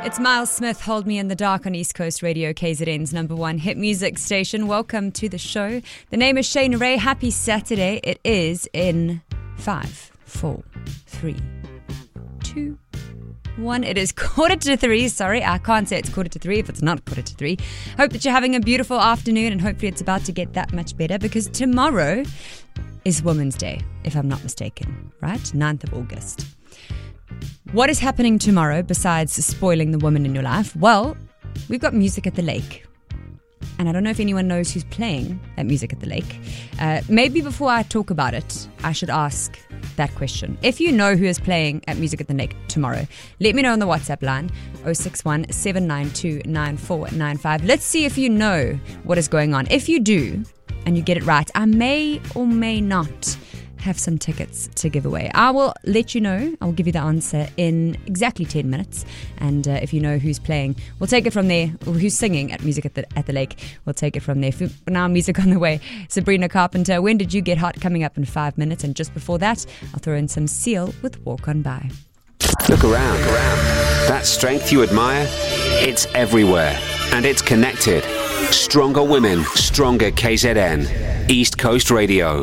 It's Miles Smith, Hold Me in the Dark on East Coast Radio, KZN's number one hit music station. Welcome to the show. The name is Shane Ray. Happy Saturday. It is in 5, 4, 3, 2, 1. It is 2:45. Sorry, I can't say it's 2:45 if it's not 2:45. Hope that you're having a beautiful afternoon, and hopefully it's about to get that much better, because tomorrow is Women's Day, if I'm not mistaken, right? 9th of August. What is happening tomorrow besides spoiling the woman in your life? Well, we've got Music at the Lake. And I don't know if anyone knows who's playing at Music at the Lake. Maybe before I talk about it, I should ask that question. If you know who is playing at Music at the Lake tomorrow, let me know on the WhatsApp line, 061 792 9495. Let's see if you know what is going on. If you do, and you get it right, I may or may not have some tickets to give away. I will let you know. I will give you the answer in exactly 10 minutes. And if you know who's playing, we'll take it from there. Or who's singing at Music at the Lake, we'll take it from there. For now, music on the way. Sabrina Carpenter, When Did You Get Hot? Coming up in 5 minutes. And just before that, I'll throw in some Seal with Walk On By. Look around. That strength you admire, it's everywhere. And it's connected. Stronger women, stronger KZN. East Coast Radio.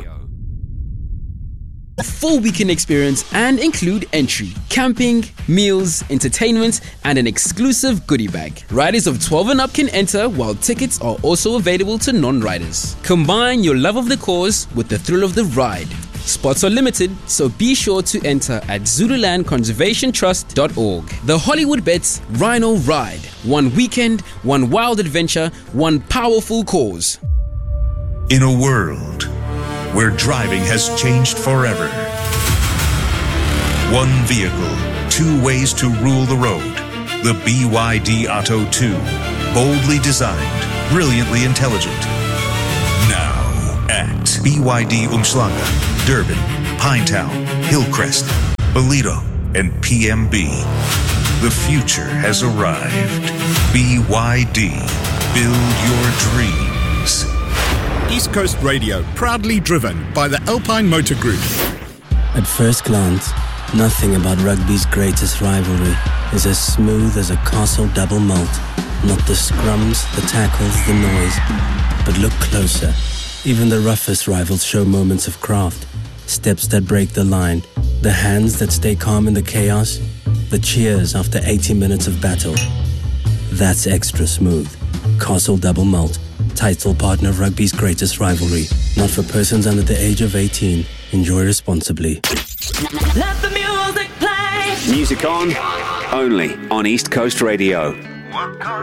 A full weekend experience and include entry, camping, meals, entertainment, and an exclusive goodie bag. Riders of 12 and up can enter, while tickets are also available to non-riders. Combine your love of the cause with the thrill of the ride. Spots are limited, so be sure to enter at ZululandConservationTrust.org. The Hollywood Bets Rhino Ride. One weekend, one wild adventure, one powerful cause. In a world where driving has changed forever. One vehicle, two ways to rule the road. The BYD Atto 2. Boldly designed, brilliantly intelligent. Now at BYD Umhlanga, Durban, Pinetown, Hillcrest, Ballito, and PMB. The future has arrived. BYD. Build your dreams. East Coast Radio, proudly driven by the Alpine Motor Group. At first glance, nothing about rugby's greatest rivalry is as smooth as a Castle double malt. Not the scrums, the tackles, the noise. But look closer. Even the roughest rivals show moments of craft. Steps that break the line. The hands that stay calm in the chaos. The cheers after 80 minutes of battle. That's extra smooth. Castle double malt. Title partner of rugby's greatest rivalry. Not for persons under the age of 18. Enjoy responsibly. Let the music play. Music on, only on East Coast Radio.